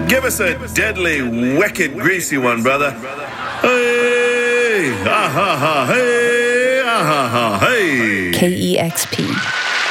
Give us a deadly, wicked, greasy one, brother. Hey, ah ha ha, hey, ah ha ha, hey. KEXP.